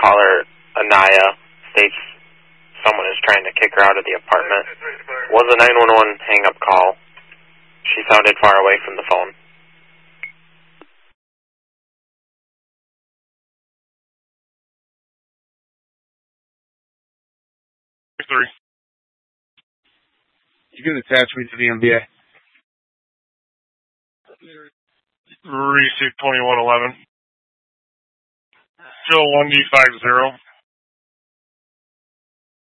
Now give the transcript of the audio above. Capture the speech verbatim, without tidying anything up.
caller, Anaya, states someone is trying to kick her out of the apartment. Was a nine one one hang-up call. She sounded far away from the phone. Three. You can attach me to the M B A. Receipt twenty-one eleven. Phil one D five zero.